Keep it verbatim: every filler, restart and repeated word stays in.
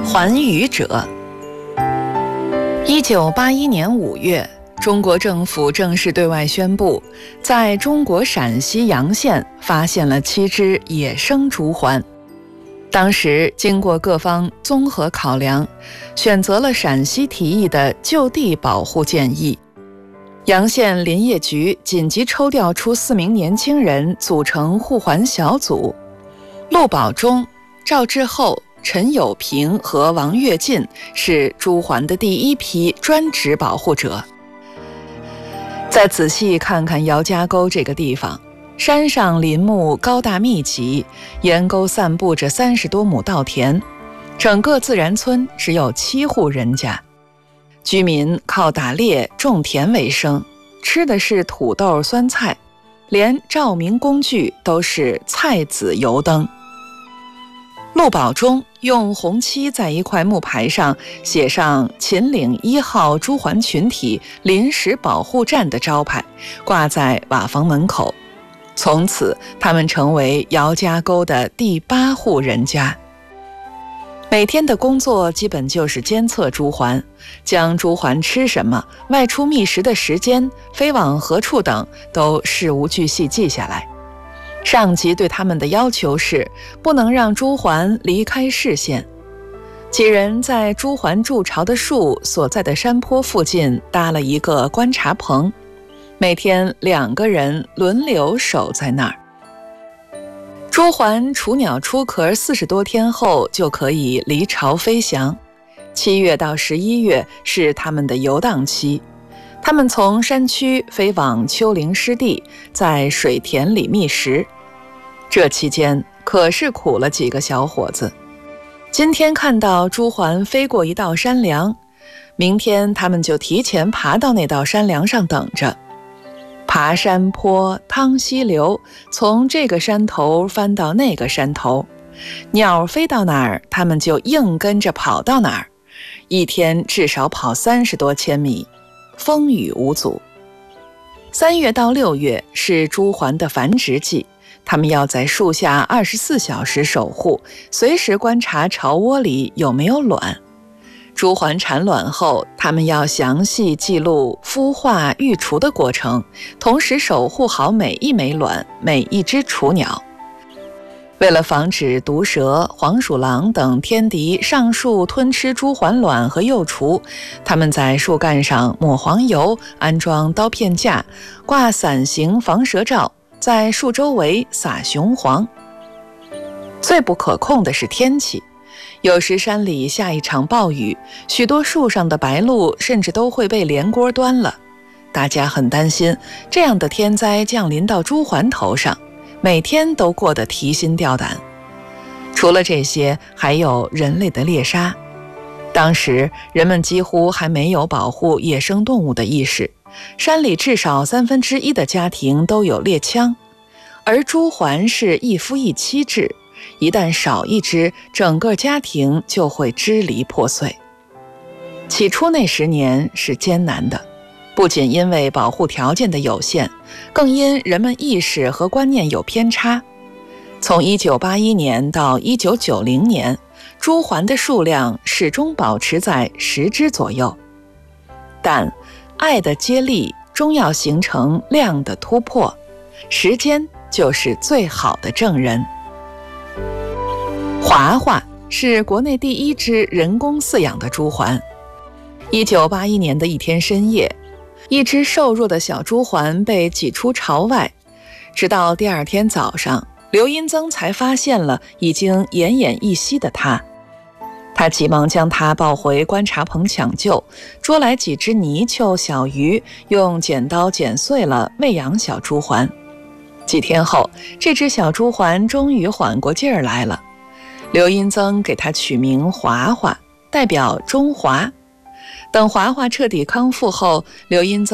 还羽者。一九八一年五月，中国政府正式对外宣布，在中国陕西洋县发现了七只野生朱鹮。当时经过各方综合考量，选择了陕西提议的就地保护建议。洋县林业局紧急抽调出四名年轻人组成护鹮小组，陆保中、赵志厚、陈友平和王跃进是朱鹮的第一批专职保护者。再仔细看看姚家沟这个地方，山上林木高大密集，沿沟散布着三十多亩稻田，整个自然村只有七户人家，居民靠打猎种田为生，吃的是土豆酸菜，连照明工具都是菜籽油灯。陆保中用红漆在一块木牌上写上秦岭一号朱鹮群体临时保护站的招牌，挂在瓦房门口。从此他们成为姚家沟的第八户人家。每天的工作基本就是监测朱鹮，将朱鹮吃什么、外出觅食的时间、飞往何处等都事无巨细记下来。上级对他们的要求是不能让朱鹮离开视线。几人在朱鹮筑巢的树所在的山坡附近搭了一个观察棚，每天两个人轮流守在那儿。朱鹮雏鸟出壳四十多天后就可以离巢飞翔，七月到十一月是它们的游荡期。它们从山区飞往丘陵湿地，在水田里觅食。这期间可是苦了几个小伙子。今天看到朱鹮飞过一道山梁，明天他们就提前爬到那道山梁上等着。爬山坡，趟溪流，从这个山头翻到那个山头，鸟飞到哪儿，他们就硬跟着跑到哪儿，一天至少跑三十多千米，风雨无阻。三月到六月是朱鹮的繁殖季，他们要在树下二十四小时守护，随时观察巢窝里有没有卵。朱鹮产卵后，他们要详细记录孵化育雏的过程，同时守护好每一枚卵，每一只雏鸟。为了防止毒蛇、黄鼠狼等天敌上树吞吃朱鹮卵和幼雏，他们在树干上抹黄油，安装刀片架，挂伞形防蛇罩，在树周围撒雄黄。最不可控的是天气，有时山里下一场暴雨，许多树上的白鹭甚至都会被连锅端了。大家很担心这样的天灾降临到朱鹮头上，每天都过得提心吊胆。除了这些，还有人类的猎杀。当时人们几乎还没有保护野生动物的意识，山里至少三分之一的家庭都有猎枪，而朱鹮是一夫一妻制，一旦少一只，整个家庭就会支离破碎。起初那十年是艰难的，不仅因为保护条件的有限，更因人们意识和观念有偏差。从一九八一年到一九九零年，朱鹮的数量始终保持在十只左右。但爱的接力终要形成量的突破，时间就是最好的证人。华华是国内第一只人工饲养的朱鹮。一九八一年的一天深夜，一只瘦弱的小朱鹮被挤出巢外，直到第二天早上，刘荫增才发现了已经奄奄一息的它。他急忙将它抱回观察棚抢救，捉来几只泥鳅、小鱼，用剪刀剪碎了喂养小朱鹮。几天后，这只小朱鹮终于缓过劲儿来了。刘荫增给它取名华华，代表中华。等华华彻底康复后，刘荫增